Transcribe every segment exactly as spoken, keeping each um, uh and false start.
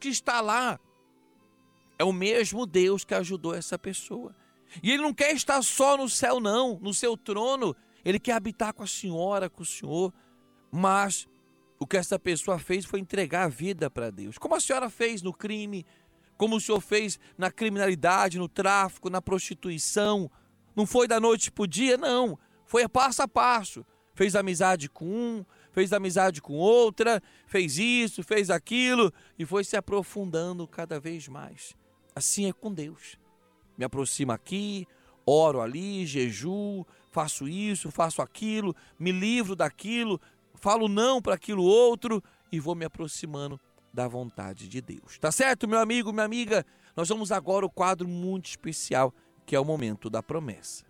que está lá é o mesmo Deus que ajudou essa pessoa. E Ele não quer estar só no céu não, no seu trono. Ele quer habitar com a senhora, com o senhor. Mas o que essa pessoa fez foi entregar a vida para Deus. Como a senhora fez no crime, como o senhor fez na criminalidade, no tráfico, na prostituição. Não foi da noite para o dia, não. Foi passo a passo. Fez amizade com um, fez amizade com outra, fez isso, fez aquilo e foi se aprofundando cada vez mais. Assim é com Deus. Me aproximo aqui, oro ali, jejuo, faço isso, faço aquilo, me livro daquilo, falo não para aquilo outro e vou me aproximando da vontade de Deus. Tá certo, meu amigo, minha amiga? Nós vamos agora ao quadro muito especial, que é o momento da promessa.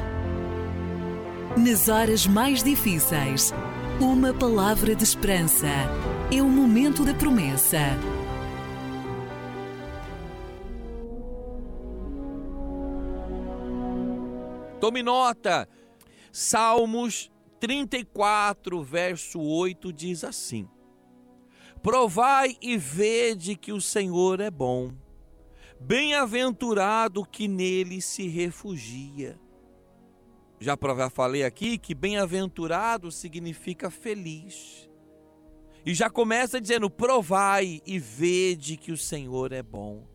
Nas horas mais difíceis, uma palavra de esperança. É o momento da promessa. Tome nota. Salmos trinta e quatro, verso oito diz assim: Provai e vede que o Senhor é bom. Bem-aventurado que nele se refugia. Já falei aqui que bem-aventurado significa feliz. E já começa dizendo, provai e vede que o Senhor é bom.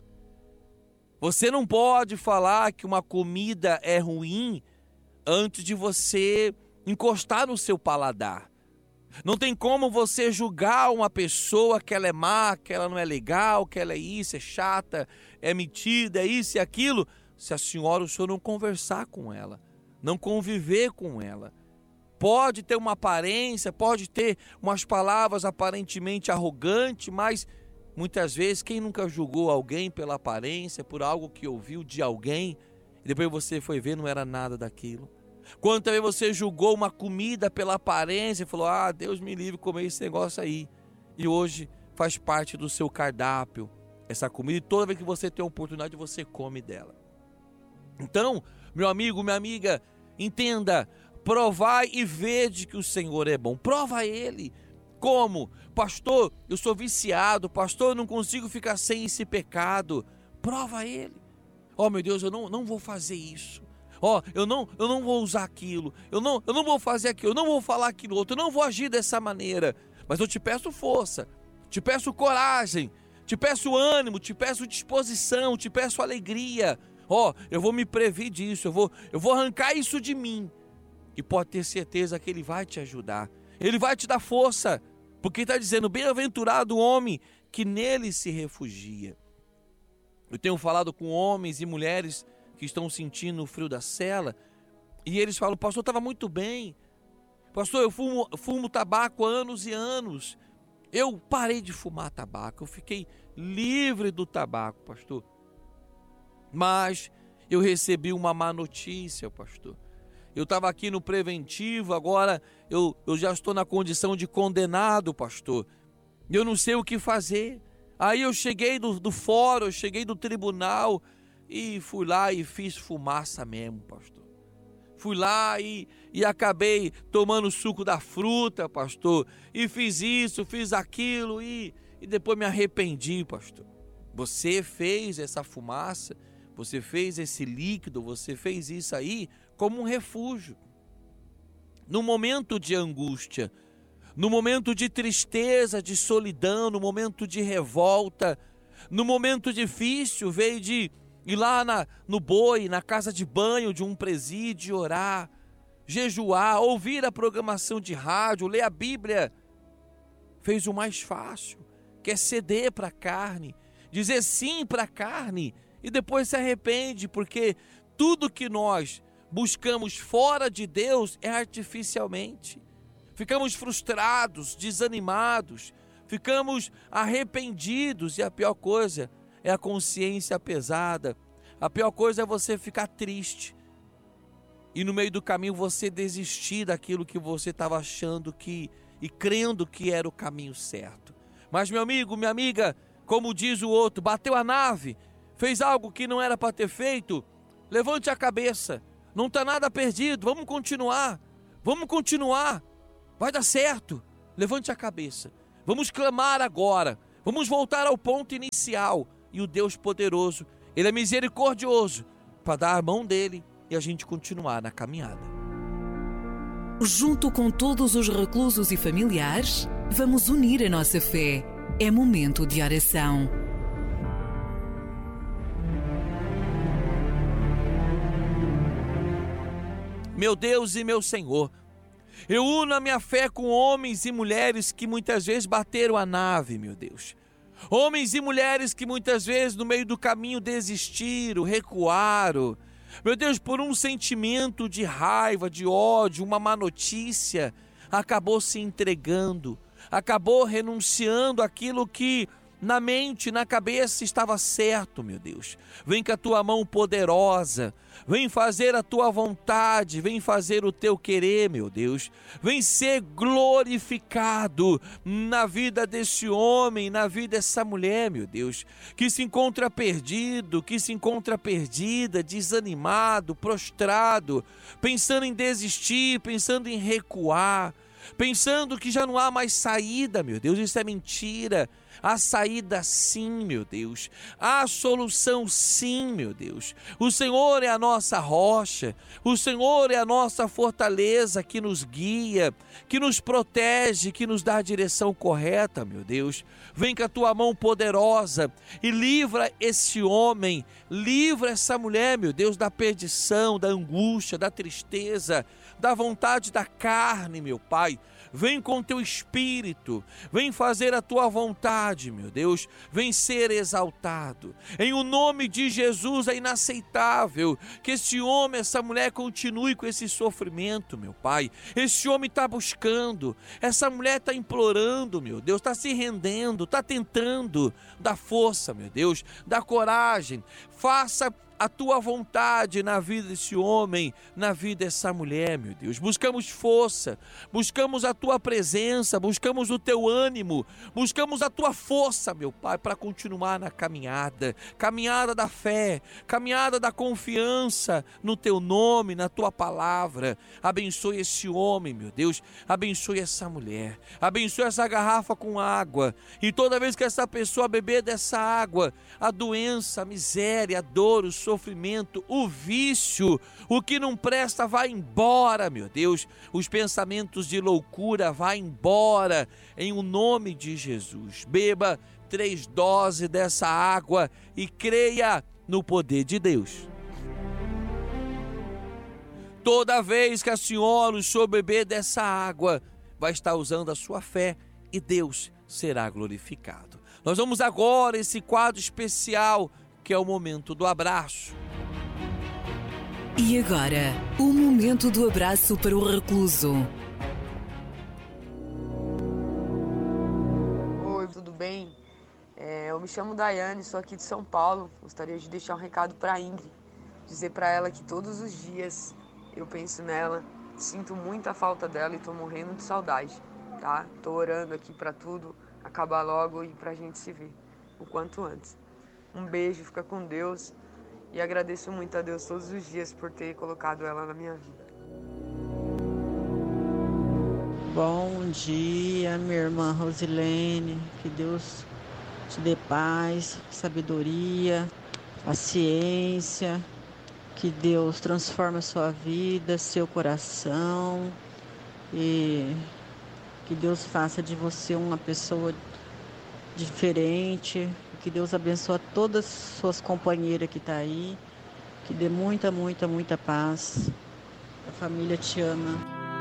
Você não pode falar que uma comida é ruim antes de você encostar no seu paladar. Não tem como você julgar uma pessoa que ela é má, que ela não é legal, que ela é isso, é chata, é metida, é isso e aquilo, se a senhora ou o senhor não conversar com ela, não conviver com ela. Pode ter uma aparência, pode ter umas palavras aparentemente arrogantes, mas muitas vezes quem nunca julgou alguém pela aparência, por algo que ouviu de alguém, e depois você foi ver não era nada daquilo. Quando também você julgou uma comida pela aparência e falou, ah, Deus me livre de comer esse negócio aí. E hoje faz parte do seu cardápio essa comida e toda vez que você tem a oportunidade você come dela. Então, meu amigo, minha amiga, entenda, provai e vede que o Senhor é bom. Prova Ele. Como? Pastor, eu sou viciado, pastor, eu não consigo ficar sem esse pecado. Prova Ele. Oh, meu Deus, eu não, não vou fazer isso. Ó, oh, eu não, eu não vou usar aquilo, eu não, eu não vou fazer aquilo, eu não vou falar aquilo outro, eu não vou agir dessa maneira. Mas eu te peço força, te peço coragem, te peço ânimo, te peço disposição, te peço alegria. Ó, oh, eu vou me prever disso, eu vou, eu vou arrancar isso de mim. E pode ter certeza que Ele vai te ajudar, Ele vai te dar força, porque está dizendo, bem-aventurado o homem que nele se refugia. Eu tenho falado com homens e mulheres que estão sentindo o frio da cela, e eles falam, pastor, estava muito bem, pastor, eu fumo, fumo tabaco há anos e anos, eu parei de fumar tabaco, eu fiquei livre do tabaco, pastor, mas eu recebi uma má notícia, pastor, eu estava aqui no preventivo, agora eu, eu já estou na condição de condenado, pastor, eu não sei o que fazer. Aí eu cheguei do, do fórum, eu cheguei do tribunal, e fui lá e fiz fumaça mesmo, pastor. Fui lá e, e acabei tomando suco da fruta, pastor. E fiz isso, fiz aquilo e, e depois me arrependi, pastor. Você fez essa fumaça, você fez esse líquido, você fez isso aí como um refúgio. No momento de angústia, no momento de tristeza, de solidão, no momento de revolta, no momento difícil, veio de ir lá na, no boi, na casa de banho de um presídio, orar, jejuar, ouvir a programação de rádio, ler a Bíblia. Fez o mais fácil, que é ceder para a carne, dizer sim para a carne e depois se arrepende, porque tudo que nós buscamos fora de Deus é artificialmente. Ficamos frustrados, desanimados, ficamos arrependidos e a pior coisa é a consciência pesada. A pior coisa é você ficar triste e no meio do caminho você desistir daquilo que você estava achando que e crendo que era o caminho certo. Mas meu amigo, minha amiga, como diz o outro, bateu a nave, fez algo que não era para ter feito, levante a cabeça, não está nada perdido, vamos continuar, vamos continuar, vai dar certo, levante a cabeça, vamos clamar agora, Vamos voltar ao ponto inicial. E o Deus poderoso, Ele é misericordioso para dar a mão dele e a gente continuar na caminhada. Junto com todos os reclusos e familiares, vamos unir a nossa fé. É momento de oração. Meu Deus e meu Senhor, eu uno a minha fé com homens e mulheres que muitas vezes bateram a nave, meu Deus. Homens e mulheres que muitas vezes no meio do caminho desistiram, recuaram. Meu Deus, por um sentimento de raiva, de ódio, uma má notícia, acabou se entregando, acabou renunciando àquilo que na mente, na cabeça estava certo, meu Deus. Vem com a tua mão poderosa, vem fazer a tua vontade, vem fazer o teu querer, meu Deus. Vem ser glorificado na vida desse homem, na vida dessa mulher, meu Deus, que se encontra perdido, que se encontra perdida, desanimado, prostrado, pensando em desistir, pensando em recuar, pensando que já não há mais saída, meu Deus. Isso é mentira. Há saída sim, meu Deus. Há solução sim, meu Deus. O Senhor é a nossa rocha. O Senhor é a nossa fortaleza que nos guia, que nos protege, que nos dá a direção correta, meu Deus. Vem com a tua mão poderosa e livra esse homem, livra essa mulher, meu Deus, da perdição, da angústia, da tristeza, da vontade da carne, meu Pai. Vem com teu espírito, vem fazer a tua vontade, meu Deus, vem ser exaltado. Em o nome de Jesus é inaceitável que esse homem, essa mulher continue com esse sofrimento, meu Pai. Esse homem está buscando, essa mulher está implorando, meu Deus, está se rendendo, está tentando. Dá força, meu Deus, dá coragem, faça a tua vontade na vida desse homem, na vida dessa mulher, meu Deus. Buscamos força, buscamos a tua presença, buscamos o teu ânimo, buscamos a tua força, meu Pai, para continuar na caminhada, caminhada da fé, caminhada da confiança no teu nome, na tua palavra. Abençoe esse homem, meu Deus, abençoe essa mulher, abençoe essa garrafa com água, e toda vez que essa pessoa beber dessa água, a doença, a miséria, a dor, o sofrimento, o vício, o que não presta vai embora, meu Deus. Os pensamentos de loucura vai embora, em o nome de Jesus. Beba três doses dessa água e creia no poder de Deus. Toda vez que a senhora, o senhor beber dessa água, vai estar usando a sua fé e Deus será glorificado. Nós vamos agora esse quadro especial, que é o momento do abraço. E agora, o momento do abraço para o recluso. Oi, tudo bem? É, eu me chamo Daiane, sou aqui de São Paulo. Gostaria de deixar um recado para a Ingrid. Dizer para ela que todos os dias eu penso nela, sinto muita falta dela e estou morrendo de saudade, tá? Estou orando aqui para tudo acabar logo e para a gente se ver o quanto antes. Um beijo, fica com Deus e agradeço muito a Deus todos os dias por ter colocado ela na minha vida. Bom dia, minha irmã Rosilene. Que Deus te dê paz, sabedoria, paciência. Que Deus transforme a sua vida, seu coração. E que Deus faça de você uma pessoa diferente. Que Deus abençoe todas as suas companheiras que estão aí. Que dê muita, muita, muita paz. A família te ama.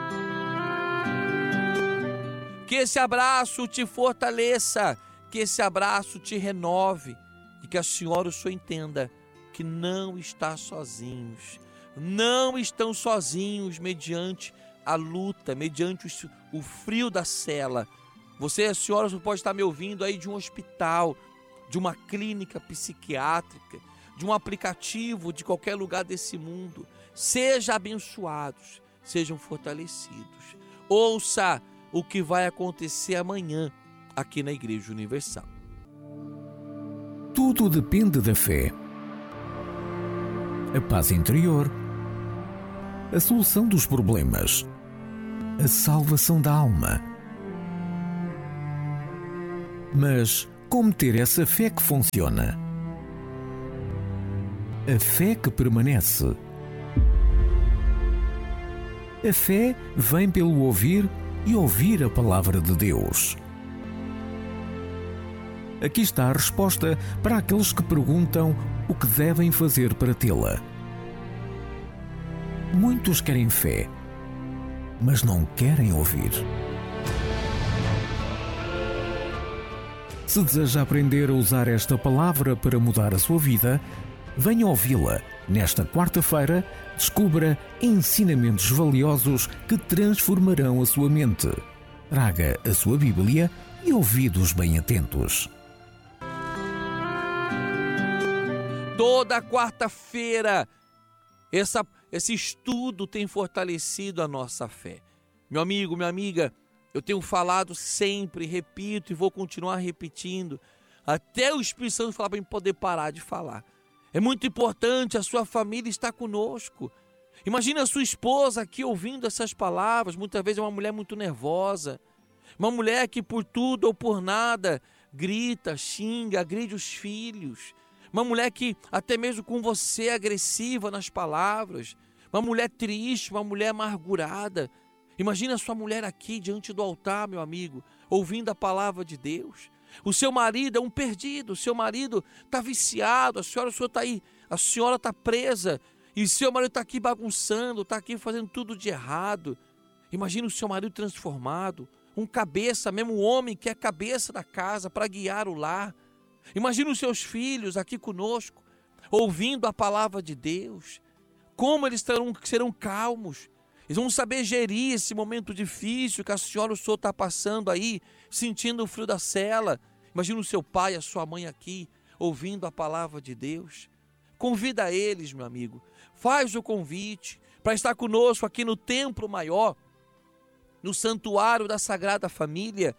Que esse abraço te fortaleça, que esse abraço te renove e que a senhora o senhor entenda que não está sozinhos, não estão sozinhos mediante a luta, mediante o frio da cela. Você, a senhora, pode estar me ouvindo aí de um hospital, de uma clínica psiquiátrica, de um aplicativo de qualquer lugar desse mundo. Sejam abençoados, sejam fortalecidos. Ouça o que vai acontecer amanhã aqui na Igreja Universal. Tudo depende da fé. A paz interior, a solução dos problemas, a salvação da alma. Mas como ter essa fé que funciona. A fé que permanece. A fé vem pelo ouvir e ouvir a palavra de Deus. Aqui está a resposta para aqueles que perguntam o que devem fazer para tê-la. Muitos querem fé, mas não querem ouvir. Se deseja aprender a usar esta palavra para mudar a sua vida, venha ouvi-la. Nesta quarta-feira, descubra ensinamentos valiosos que transformarão a sua mente. Traga a sua Bíblia e ouvidos bem atentos. Toda quarta-feira, essa, esse estudo tem fortalecido a nossa fé. Meu amigo, minha amiga, eu tenho falado sempre, repito e vou continuar repetindo, até o Espírito Santo falar para mim poder parar de falar. É muito importante, a sua família estar conosco. Imagina a sua esposa aqui ouvindo essas palavras, muitas vezes é uma mulher muito nervosa, uma mulher que por tudo ou por nada grita, xinga, agride os filhos, uma mulher que até mesmo com você é agressiva nas palavras, uma mulher triste, uma mulher amargurada. Imagina a sua mulher aqui diante do altar, meu amigo, ouvindo a palavra de Deus. O seu marido é um perdido, o seu marido está viciado, a senhora, o senhor está aí, a senhora está presa, e o seu marido está aqui bagunçando, está aqui fazendo tudo de errado. Imagina o seu marido transformado, um cabeça, mesmo um homem que é cabeça da casa para guiar o lar. Imagina os seus filhos aqui conosco, ouvindo a palavra de Deus, como eles terão, serão calmos, eles vão saber gerir esse momento difícil que a senhora, o senhor está passando aí, sentindo o frio da cela. Imagina o seu pai, a sua mãe aqui, ouvindo a palavra de Deus. Convida eles, meu amigo, faz o convite para estar conosco aqui no Templo Maior, no Santuário da Sagrada Família,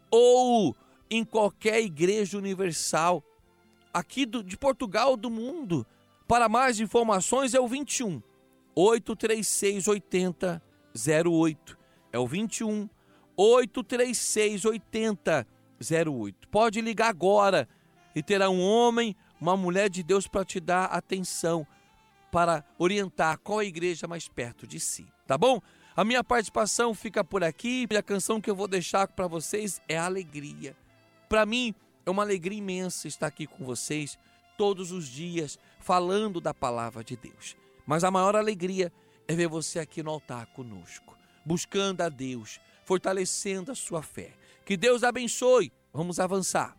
ou em qualquer igreja universal, aqui do, de Portugal, do mundo. Para mais informações é o vinte e um, oito três seis, oitenta, zero oito. É o vinte e um, oito três seis, oitenta, zero oito. Pode ligar agora e terá um homem, uma mulher de Deus para te dar atenção, para orientar qual a igreja mais perto de si, tá bom? A minha participação fica por aqui, e a canção que eu vou deixar para vocês é Alegria. Para mim é uma alegria imensa estar aqui com vocês todos os dias falando da palavra de Deus. Mas a maior alegria é ver você aqui no altar conosco, buscando a Deus, fortalecendo a sua fé. Que Deus abençoe. Vamos avançar.